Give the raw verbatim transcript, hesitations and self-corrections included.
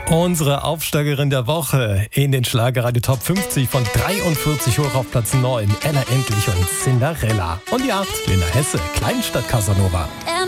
Unsere Aufsteigerin der Woche in den Schlagerradio Top fünfzig von dreiundvierzig hoch auf Platz neun. Ella Endlich und Cinderella. Und die acht, Linda Hesse, Kleinstadt Casanova.